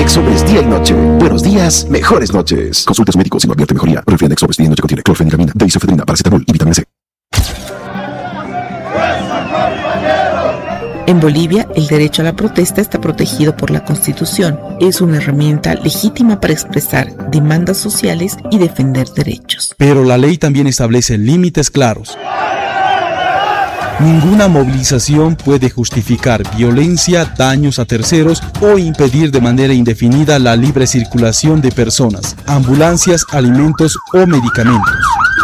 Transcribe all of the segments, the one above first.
Exobres día y noche. Buenos días, mejores noches. Consulte a su médico si no advierte mejoría. Refrián Exobres día y noche contiene clorfeniramina, deisofedrina, paracetamol y vitamina C. En Bolivia, el derecho a la protesta está protegido por la Constitución. Es una herramienta legítima para expresar demandas sociales y defender derechos. Pero la ley también establece límites claros. Ninguna movilización puede justificar violencia, daños a terceros o impedir de manera indefinida la libre circulación de personas, ambulancias, alimentos o medicamentos.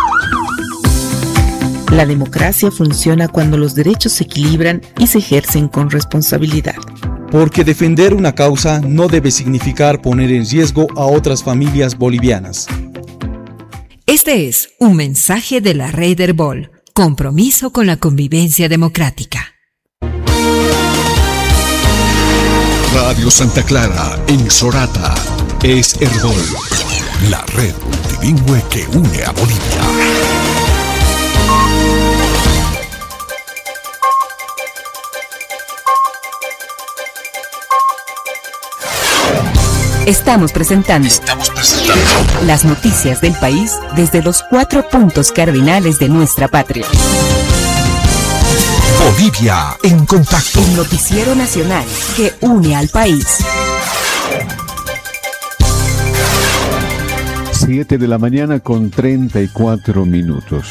La democracia funciona cuando los derechos se equilibran y se ejercen con responsabilidad. Porque defender una causa no debe significar poner en riesgo a otras familias bolivianas. Este es un mensaje de la Red Herbol. Compromiso con la convivencia democrática. Radio Santa Clara, en Sorata, es Herbol, la red multilingüe que une a Bolivia. Estamos presentando las noticias del país desde los 4 puntos cardinales de nuestra patria. Bolivia en contacto. El noticiero nacional que une al país. 7 de la mañana con 34 minutos.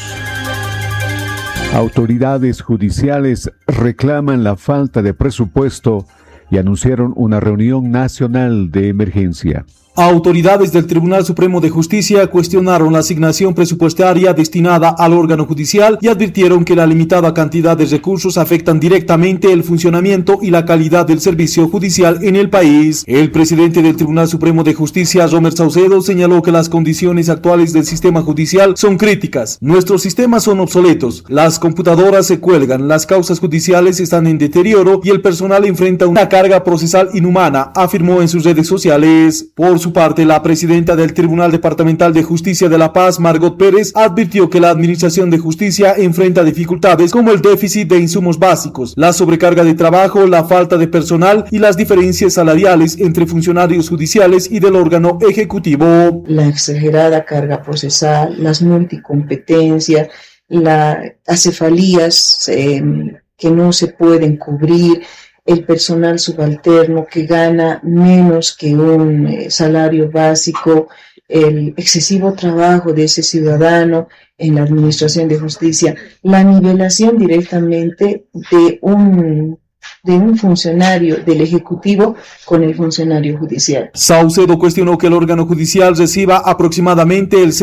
Autoridades judiciales reclaman la falta de presupuesto y anunciaron una reunión nacional de emergencia. Autoridades del Tribunal Supremo de Justicia cuestionaron la asignación presupuestaria destinada al órgano judicial y advirtieron que la limitada cantidad de recursos afectan directamente el funcionamiento y la calidad del servicio judicial en el país. El presidente del Tribunal Supremo de Justicia, Romer Saucedo, señaló que las condiciones actuales del sistema judicial son críticas. Nuestros sistemas son obsoletos, las computadoras se cuelgan, las causas judiciales están en deterioro y el personal enfrenta una carga procesal inhumana, afirmó en sus redes sociales. Por su parte, la presidenta del Tribunal Departamental de Justicia de La Paz, Margot Pérez, advirtió que la Administración de Justicia enfrenta dificultades como el déficit de insumos básicos, la sobrecarga de trabajo, la falta de personal y las diferencias salariales entre funcionarios judiciales y del órgano ejecutivo. La exagerada carga procesal, las multicompetencias, las acefalías que no se pueden cubrir, el personal subalterno que gana menos que un salario básico, el excesivo trabajo de ese ciudadano en la Administración de Justicia, la nivelación directamente de un funcionario del Ejecutivo con el funcionario judicial. Saucedo cuestionó que el órgano judicial reciba aproximadamente el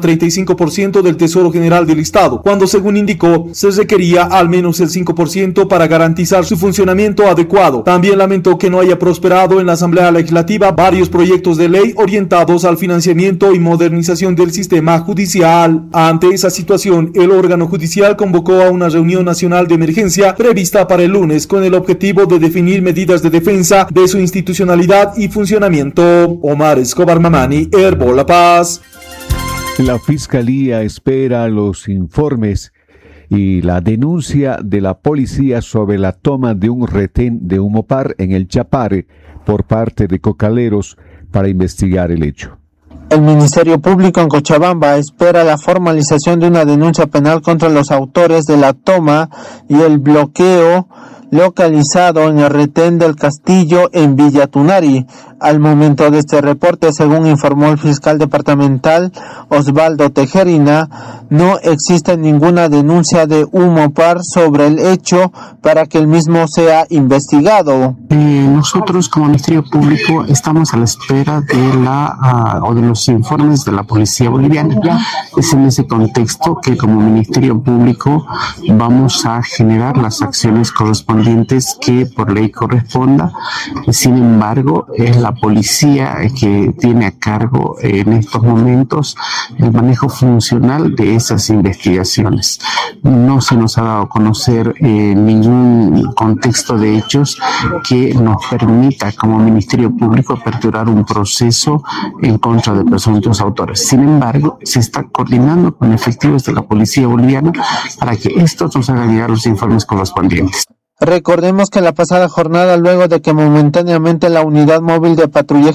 0,35% del Tesoro General del Estado, cuando según indicó se requería al menos el 5% para garantizar su funcionamiento adecuado. También lamentó que no haya prosperado en la Asamblea Legislativa varios proyectos de ley orientados al financiamiento y modernización del sistema judicial. Ante esa situación, el órgano judicial convocó a una reunión nacional de emergencia prevista para el lunes con el objetivo de definir medidas de defensa de su institucionalidad y funcionamiento. Omar Escobar Mamani, Herbol La Paz. La Fiscalía espera los informes y la denuncia de la policía sobre la toma de un retén de Humopar en el Chapare por parte de cocaleros para investigar el hecho. El Ministerio Público en Cochabamba espera la formalización de una denuncia penal contra los autores de la toma y el bloqueo localizado en el retén del Castillo en Villa Tunari. Al momento de este reporte, según informó el fiscal departamental Osvaldo Tejerina, no existe ninguna denuncia de Humopar sobre el hecho para que el mismo sea investigado. Nosotros como Ministerio Público estamos a la espera de los informes de la Policía Boliviana. Es en ese contexto que como Ministerio Público vamos a generar las acciones correspondientes que por ley corresponda. Sin embargo, es la policía que tiene a cargo en estos momentos el manejo funcional de esas investigaciones. No se nos ha dado a conocer ningún contexto de hechos que nos permita como Ministerio Público aperturar un proceso en contra de presuntos autores. Sin embargo, se está coordinando con efectivos de la Policía Boliviana para que estos nos hagan llegar los informes correspondientes. Recordemos que la pasada jornada, luego de que momentáneamente la unidad móvil de patrullaje